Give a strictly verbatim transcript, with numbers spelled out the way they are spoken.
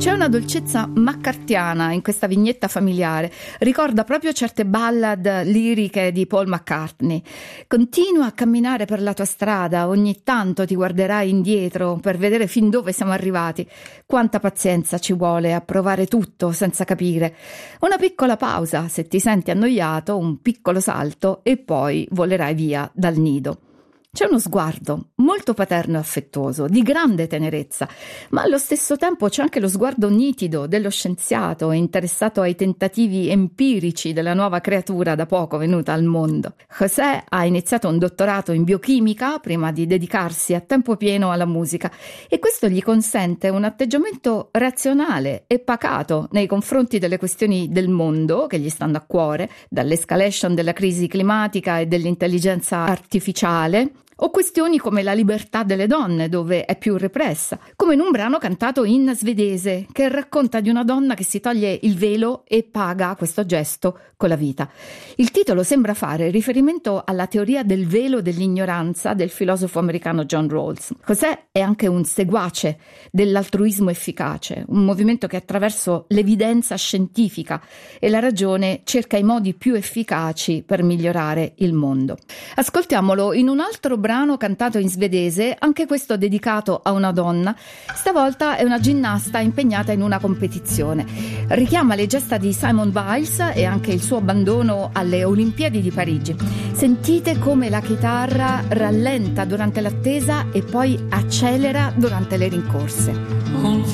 C'è una dolcezza maccartiana in questa vignetta familiare, ricorda proprio certe ballad liriche di Paul McCartney. Continua a camminare per la tua strada, ogni tanto ti guarderai indietro per vedere fin dove siamo arrivati. Quanta pazienza ci vuole a provare tutto senza capire. Una piccola pausa se ti senti annoiato, un piccolo salto e poi volerai via dal nido. C'è uno sguardo molto paterno e affettuoso, di grande tenerezza, ma allo stesso tempo c'è anche lo sguardo nitido dello scienziato interessato ai tentativi empirici della nuova creatura da poco venuta al mondo. José ha iniziato un dottorato in biochimica prima di dedicarsi a tempo pieno alla musica e questo gli consente un atteggiamento razionale e pacato nei confronti delle questioni del mondo che gli stanno a cuore, dall'escalation della crisi climatica e dell'intelligenza artificiale, o questioni come la libertà delle donne, dove è più repressa, come in un brano cantato in svedese che racconta di una donna che si toglie il velo e paga questo gesto con la vita. Il titolo sembra fare riferimento alla teoria del velo dell'ignoranza del filosofo americano John Rawls. José è anche un seguace dell'altruismo efficace, un movimento che attraverso l'evidenza scientifica e la ragione cerca i modi più efficaci per migliorare il mondo. Ascoltiamolo in un altro brano cantato in svedese, anche questo dedicato a una donna. Stavolta è una ginnasta impegnata in una competizione. Richiama le gesta di Simone Biles e anche il suo abbandono alle Olimpiadi di Parigi. Sentite come la chitarra rallenta durante l'attesa e poi accelera durante le rincorse.